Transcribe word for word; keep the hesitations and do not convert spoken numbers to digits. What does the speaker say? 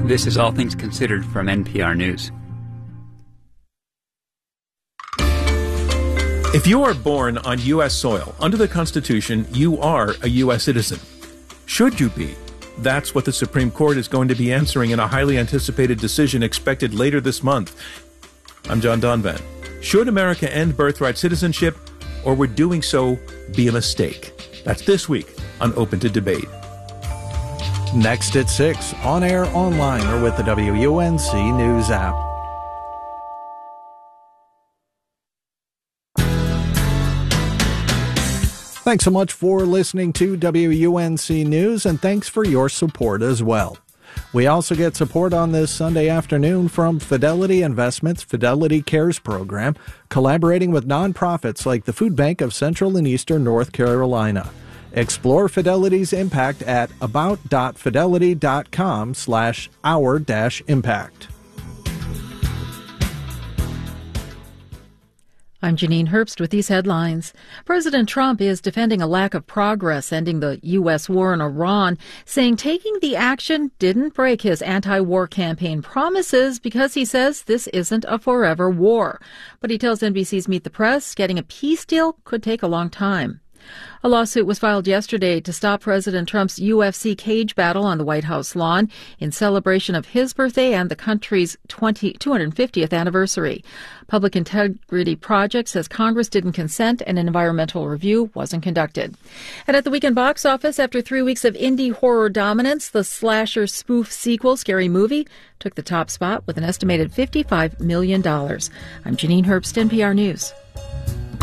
This is All Things Considered from N P R News. If you are born on U S soil, under the Constitution, you are a U S citizen. Should you be? That's what the Supreme Court is going to be answering in a highly anticipated decision expected later this month. I'm John Donvan. Should America end birthright citizenship, or would doing so be a mistake? That's this week on Open to Debate. Next at six, on air, online, or with the W U N C News app. Thanks so much for listening to W U N C News, and thanks for your support as well. We also get support on this Sunday afternoon from Fidelity Investments' Fidelity Cares program, collaborating with nonprofits like the Food Bank of Central and Eastern North Carolina. Explore Fidelity's impact at about.fidelity.com slash our dash impact. I'm Janine Herbst with these headlines. President Trump is defending a lack of progress ending the U S war in Iran, saying taking the action didn't break his anti-war campaign promises because he says this isn't a forever war. But he tells N B C's Meet the Press getting a peace deal could take a long time. A lawsuit was filed yesterday to stop President Trump's U F C cage battle on the White House lawn in celebration of his birthday and the country's two hundred fiftieth anniversary. Public Integrity Project says Congress didn't consent and an environmental review wasn't conducted. And at the weekend box office, after three weeks of indie horror dominance, the slasher spoof sequel, Scary Movie, took the top spot with an estimated fifty-five million dollars. I'm Janine Herbst, N P R News.